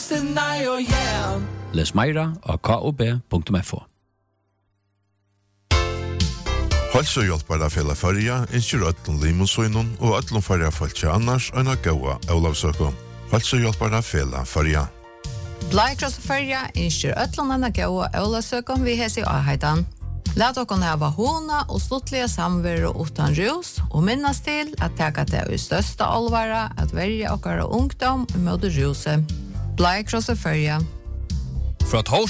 Les meira av kob.fo. Hälsohjälpare fela färja, inskjur ötlun limusøynun og ötlun färja fältja annars øyna gaua Olavsøkon. Hälsohjälpare fela färja. Blaikross färja, inskjur ötlun anna gaua Olavsøkon vi hesi aheitan. Lat okon hava hona og stuttliga samveru utan rus, og minnas til at teka det i størsta alvara at verja okkara ungdom mot ruset. Blaikross färja. Fra